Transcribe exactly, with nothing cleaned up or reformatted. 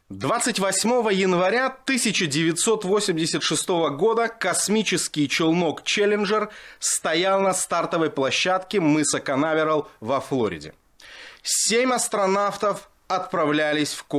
двадцать восьмого января тысяча девятьсот восемьдесят шестого года космический челнок «Челленджер» стоял на стартовой площадке мыса Канаверал во Флориде. Семь астронавтов отправлялись в космос.